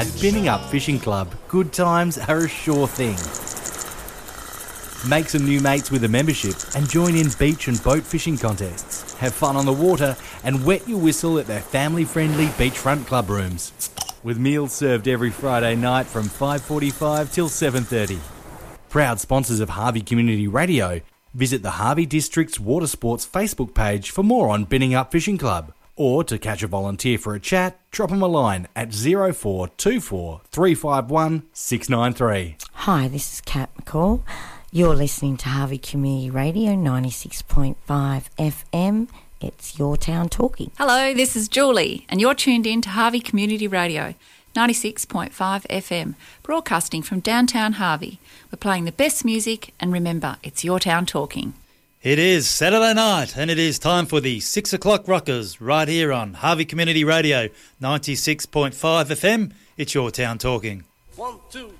At Binning Up Fishing Club, good times are a sure thing. Make some new mates with a membership and join in beach and boat fishing contests. Have fun on the water and wet your whistle at their family-friendly beachfront club rooms. With meals served every Friday night from 5:45 till 7:30. Proud sponsors of Harvey Community Radio. Visit the Harvey District's Water Sports Facebook page for more on Binning Up Fishing Club. Or to catch a volunteer for a chat, drop them a line at 0424 351 693. Hi, this is Kat McCall. You're listening to Harvey Community Radio 96.5 FM. It's Your Town Talking. Hello, this is Julie, and you're tuned in to Harvey Community Radio 96.5 FM, broadcasting from downtown Harvey. We're playing the best music, and remember, it's Your Town Talking. It is Saturday night, and it is time for the 6 o'clock Rockers right here on Harvey Community Radio 96.5 FM. It's Your Town Talking. 1, 2,